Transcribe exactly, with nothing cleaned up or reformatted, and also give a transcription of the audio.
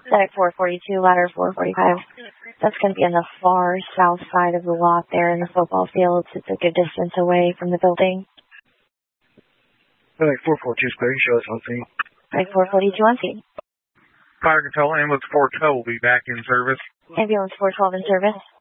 Static four forty-two, ladder four forty-five. That's going to be on the far south side of the lot there in the football fields. It's a good distance away from the building. Static four forty-two, square, show us on scene. Static four forty-two on scene. Fire control, ambulance four twelve will be back in service. Ambulance four twelve in service.